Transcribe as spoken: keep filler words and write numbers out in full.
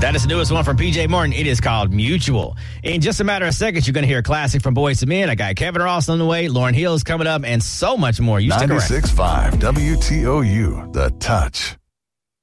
That is the newest one from P J Morton. It is called Mutual. In just a matter of seconds, you're going to hear a classic from Boyz two Men. I got Kevin Ross on the way, Lauryn Hill is coming up, and so much more. You stick around. ninety-six point five W T O U, The Touch.